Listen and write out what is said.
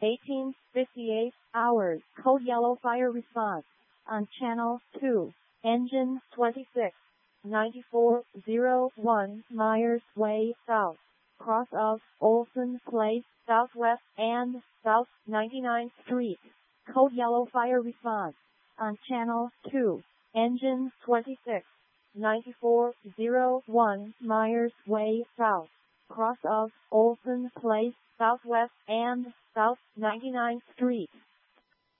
18:58 hours. Code yellow fire response on channel 2. Engine 26. 9401 Myers Way South. Cross of Olson Place, Southwest and South 99th Street. Code yellow fire response on channel 2. Engine 26. 9401 Myers Way South. Cross of Olson Place, Southwest and South 99th Street.